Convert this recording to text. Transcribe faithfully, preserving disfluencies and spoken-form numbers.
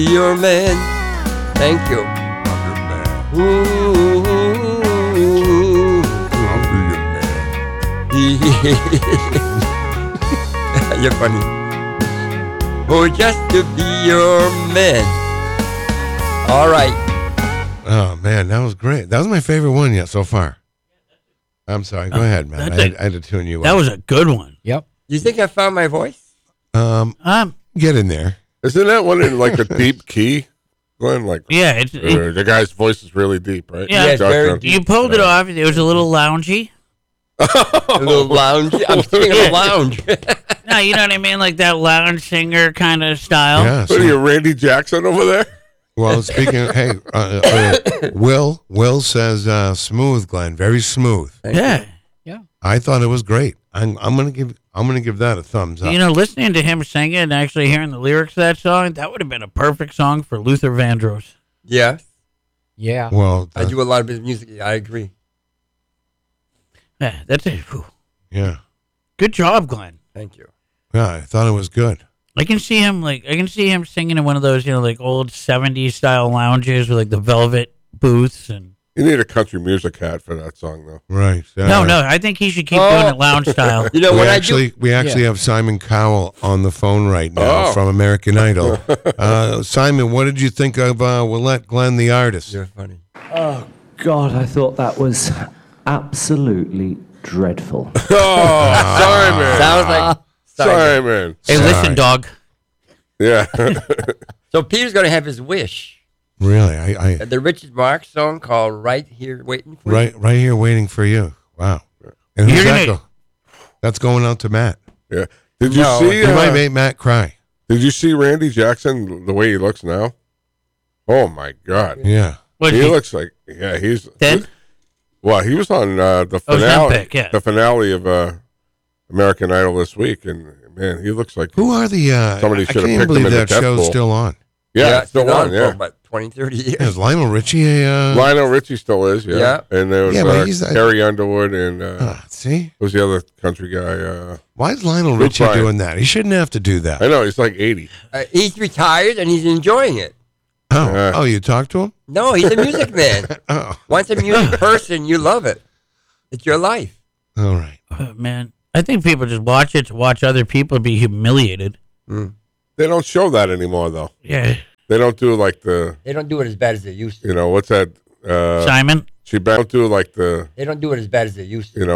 your man. Thank you. I'm your man. Ooh. I'll be your man. You're funny. Oh, just to be your man. All right. Oh, man, that was great. That was my favorite one yet so far. I'm sorry. Go Uh, ahead, man. I that's had, a- I had to tune you That up. was a good one. Yep. You think I found my voice? Um, Um, get in there. Isn't that one in like a deep key? Glenn, like yeah, it's, it, uh, the guy's voice is really deep, right? Yeah, it's very Doctor- deep. you pulled it off. It was a little loungy. A little lounge. I'm singing Yeah. a lounge. No, you know what I mean, like that lounge singer kind of style. Yeah. What are so- you, Randy Jackson over there? well, speaking of, hey, uh, uh, Will, Will says uh, smooth, Glenn. Very smooth. Yeah. I thought it was great. I'm, I'm going to give I'm gonna give that a thumbs up. You know, listening to him sing it and actually hearing the lyrics of that song, that would have been a perfect song for Luther Vandross. Yeah. Yeah. well, I uh, do a lot of his music. I agree. Yeah, that's it. Whew. yeah. Good job, Glenn. Thank you. Yeah, I thought it was good. I can see him like I can see him singing in one of those, you know, like old seventies style lounges with like the velvet booths and You need a country music hat for that song, though. Right. Uh, no, no, I think he should keep Oh. doing it lounge style. You know We what actually I do? we actually Yeah. have Simon Cowell on the phone right now Oh. from American Idol. Uh, Simon, what did you think of uh, Willette Glenn, the artist? You're funny. Oh, God, I thought that was absolutely dreadful. Oh, Simon. Sounds like Simon. Simon. Hey, Sorry. listen, dog. Yeah. So Peter's going to have his wish. Really, I, I The Richard Marx song called "Right Here Waiting for You." right right here waiting for you. Wow. And who's You're that gonna- go? That's going out to Matt. yeah. Did you No, see? You uh, might make Matt cry. Did you see Randy Jackson the way he looks now? Oh my God. Yeah. What, He he looks like yeah. He's dead? Well, he was on uh, the Oh, finale. Zempic, yeah. The finale of uh, American Idol this week, and man, he looks like Who are the? Uh, Somebody I should have can't picked believe him in the that death show's pool. still on. yeah, it's still been on. for Yeah, about twenty, thirty years. Is Lionel Richie a? Uh, Lionel Richie still is. Yeah, Yeah. and there was Yeah, but uh, he's not- Carrie Underwood, and uh, uh, see, who was the other country guy? Uh, why is Lionel Luke Richie Bryan. doing that? He shouldn't have to do that. I know he's like eighty. Uh, he's retired and he's enjoying it. Oh, Yeah. oh, you talked to him? No, he's a music man. Oh, Once a music person, you love it. It's your life. all right. Oh, man, I think people just watch it to watch other people be humiliated. They don't show that anymore, though. Yeah, They don't do like the They don't do it as bad as they used to. you know what's that? Uh, Simon. she don't do like the They don't do it as bad as they used to. you know.